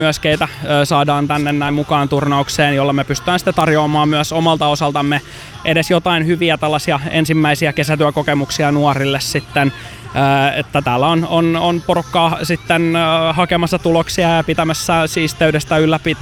myös keitä saadaan tänne näin mukaan turnaukseen, jolla me pystytään sitten tarjoamaan myös omalta osaltamme edes jotain hyviä tällaisia ensimmäisiä kesätyökokemuksia nuorille sitten, että täällä on porukkaa sitten hakemassa tuloksia ja pitämässä siisteydestä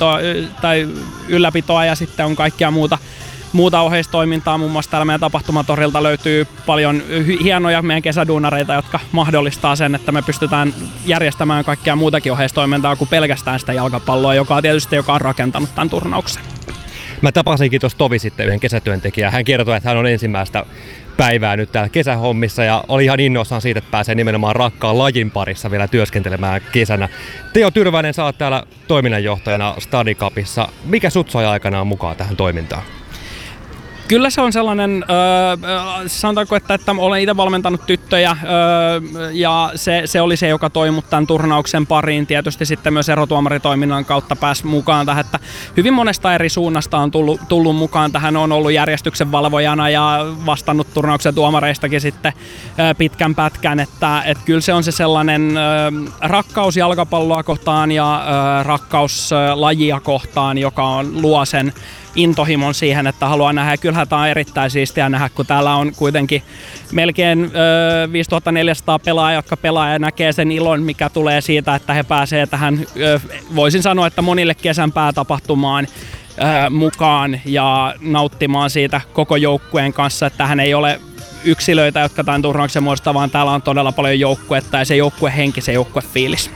ylläpitoa ja sitten on kaikkia muuta oheistoimintaa. Muun muassa täällä meidän tapahtumatorilta löytyy paljon hienoja meidän kesäduunareita, jotka mahdollistaa sen, että me pystytään järjestämään kaikkea muutakin oheistoimintaa kuin pelkästään sitä jalkapalloa, joka on rakentanut tämän turnauksen. Mä tapasinkin tuossa tovi sitten yhden kesätyöntekijän. Hän kertoi, että hän on ensimmäistä päivää nyt täällä kesähommissa ja oli ihan innoissaan siitä, että pääsee nimenomaan rakkaan lajin parissa vielä työskentelemään kesänä. Teo Tyrväinen, sä oot täällä toiminnanjohtajana Study Cupissa. Mikä sut sai aikanaan mukaan tähän toimintaan? Kyllä se on sellainen, sanotaanko, että olen itse valmentanut tyttöjä ja se oli se, joka toi mut tämän turnauksen pariin. Tietysti sitten myös erotuomaritoiminnan kautta pääsi mukaan tähän, että hyvin monesta eri suunnasta on tullut mukaan tähän. On ollut järjestyksen valvojana ja vastannut turnauksen tuomareistakin sitten pitkän pätkän, että kyllä se on se sellainen rakkaus jalkapalloa kohtaan ja rakkaus lajia kohtaan, joka luo sen intohimon siihen, että haluaa nähdä. Kyllähän tämä on erittäin siistiä nähdä, kun täällä on kuitenkin melkein 5400 pelaajaa, jotka pelaa ja näkee sen ilon, mikä tulee siitä, että he pääsee tähän, voisin sanoa, että monille kesän päätapahtumaan mukaan ja nauttimaan siitä koko joukkueen kanssa, että tähän ei ole yksilöitä, jotka tämän turnauksen muodostavat, vaan täällä on todella paljon joukkuetta ja se joukkuehenki, se joukkuefiilis.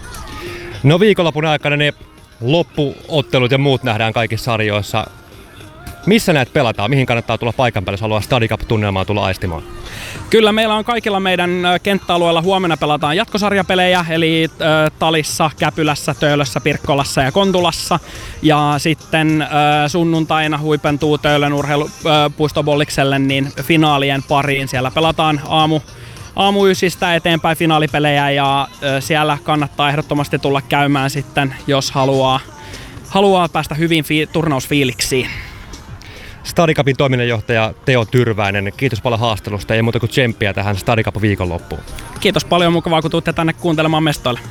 No viikonlopun aikana ne loppuottelut ja muut nähdään kaikissa sarjoissa. Missä näitä pelataan? Mihin kannattaa tulla paikan päälle, jos haluaa Study Cup-tunnelmaa tulla aistimaan? Kyllä meillä on kaikilla meidän kenttäalueilla huomenna pelataan jatkosarjapelejä, eli Talissa, Käpylässä, Töölössä, Pirkkolassa ja Kontulassa. Ja sitten sunnuntaina huipentuu Töölön urheilupuistobollikselle niin finaalien pariin. Siellä pelataan aamuysistä eteenpäin finaalipelejä ja siellä kannattaa ehdottomasti tulla käymään sitten, jos haluaa päästä hyvin turnausfiiliksiin. Study Cupin toiminnanjohtaja Teo Tyrväinen, kiitos paljon haastelusta ja ei muuta kuin tsemppiä tähän Study Cup viikonloppuun. Kiitos paljon, mukavaa kun tuutte tänne kuuntelemaan mestoille.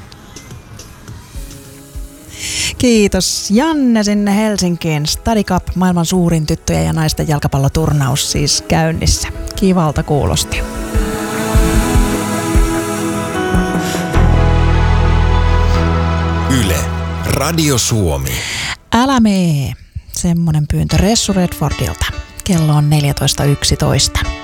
Kiitos Janne sinne Helsinkiin. Study Cup, maailman suurin tyttöjen ja naisten jalkapalloturnaus siis käynnissä. Kivalta kuulosti. Yle, Radio Suomi. Älä mee. Semmonen pyyntö Ressu Redfordilta. Kello on 14.11.